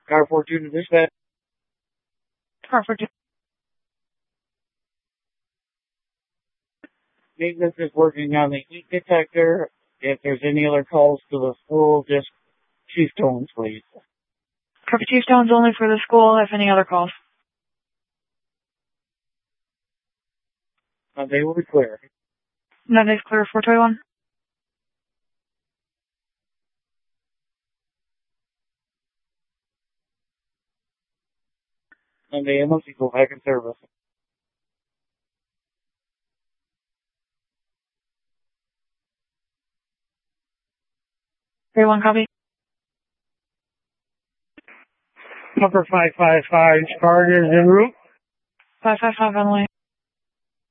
Car 42 to dispatch. Car 42. Maintenance is working on the heat detector. If there's any other calls to the school, just chief tones, please. Copy, chief tones only for the school, if any other calls. They will be clear. Monday's clear, 421. Monday MOC go back in service. 31 copy. Number 555, Spark is en route. 555 on the way.